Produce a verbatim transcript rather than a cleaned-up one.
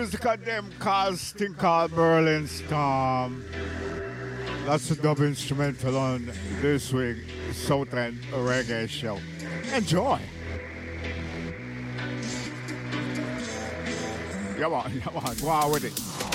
music of them cause thing called Berlin Storm. That's the dub instrumental on this week Southern Reggae Show. Enjoy. Come on, come on, go on with it.